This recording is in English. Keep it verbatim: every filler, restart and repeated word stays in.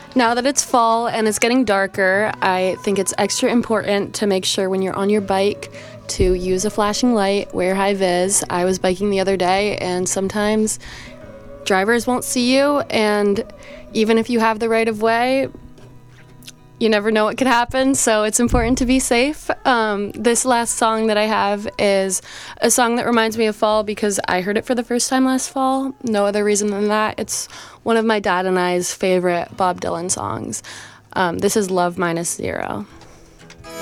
Now that it's fall and it's getting darker, I think it's extra important to make sure when you're on your bike to use a flashing light, wear high vis. I was biking the other day, and sometimes drivers won't see you, and even if you have the right of way, you never know what could happen, so it's important to be safe. Um, this last song that I have is a song that reminds me of fall because I heard it for the first time last fall. No other reason than that. It's one of my dad and I's favorite Bob Dylan songs. Um, this is Love Minus Zero.